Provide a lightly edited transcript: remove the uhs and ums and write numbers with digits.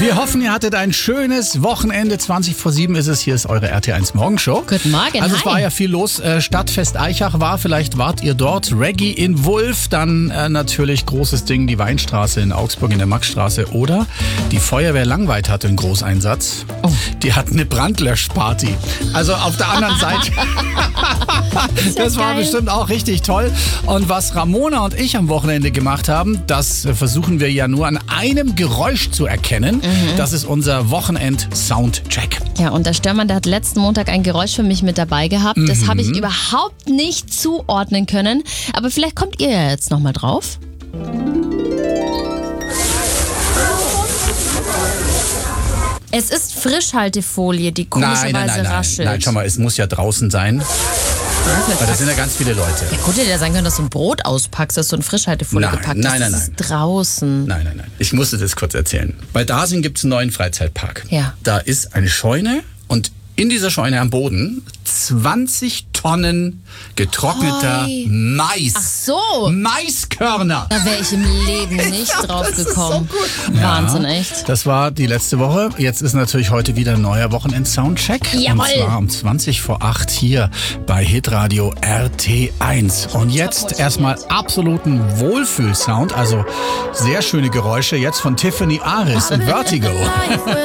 Wir hoffen, ihr hattet ein schönes Wochenende. 7:20 ist es. Hier ist eure RT1 Morgenshow. Guten Morgen, Also es hi. war ja viel los. Stadtfest Eichach war. Vielleicht wart ihr dort. Reggae in Wulf. Dann natürlich großes Ding, die Weinstraße in Augsburg in der Maxstraße. Oder die Feuerwehr Langweid hatte einen Großeinsatz. Oh. Die hatten eine Brandlöschparty. Also auf der anderen Seite. Das war geil. bestimmt auch richtig toll. Und was Ramona und ich am Wochenende gemacht haben, das versuchen wir ja nur an einem Geräusch zu erkennen. Das ist unser Wochenend-Soundcheck. Ja, und der Störmann, der hat letzten Montag ein Geräusch für mich mit dabei gehabt. Das habe ich überhaupt nicht zuordnen können. Aber vielleicht kommt ihr ja jetzt nochmal drauf. Es ist Frischhaltefolie, die komischerweise raschelt. Nein, schau mal, es muss ja draußen sein. Weil da sind ja ganz viele Leute. Ja, gut, hätte ja sein können, dass du ein Brot auspackst, dass du in Frischhaltefolie Nein, gepackt hast. nein, Das ist draußen. Nein. Ich musste das kurz erzählen. Bei Dasing gibt es einen neuen Freizeitpark. Ja. Da ist eine Scheune und in dieser Scheune am Boden 20 Tonnen getrockneter Hoi. Mais. Ach so, Maiskörner. da wäre ich im Leben nicht drauf das ist gekommen. so gut. Wahnsinn, Ja, echt. Das war die letzte Woche. Jetzt ist natürlich heute wieder ein neuer Wochenend-Soundcheck. Jawohl. Und zwar um 7:20 hier bei Hitradio RT1. Und jetzt erstmal absoluten Wohlfühlsound, also sehr schöne Geräusche jetzt von Tiffany Aris und Vertigo.